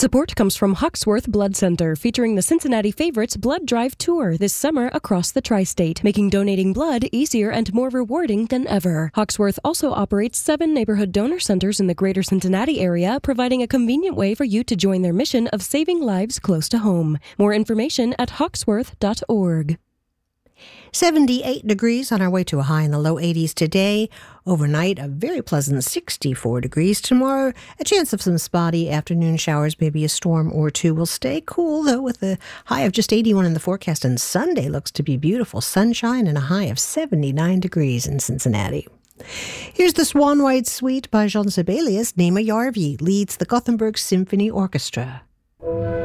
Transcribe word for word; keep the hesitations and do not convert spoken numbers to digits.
Support comes from Hawksworth Blood Center, featuring the Cincinnati Favorites Blood Drive Tour this summer across the tri-state, making donating blood easier and more rewarding than ever. Hawksworth also operates seven neighborhood donor centers in the greater Cincinnati area, providing a convenient way for you to join their mission of saving lives close to home. More information at hawksworth dot org. seventy-eight degrees on our way to a high in the low eighties today. Overnight, a very pleasant sixty-four degrees. Tomorrow, a chance of some spotty afternoon showers, maybe a storm or two. Will stay cool, though, with a high of just eighty-one in the forecast. And Sunday looks to be beautiful. Sunshine and a high of seventy-nine degrees in Cincinnati. Here's the Swan White Suite by Jean Sibelius. Nima Yarvi leads the Gothenburg Symphony Orchestra.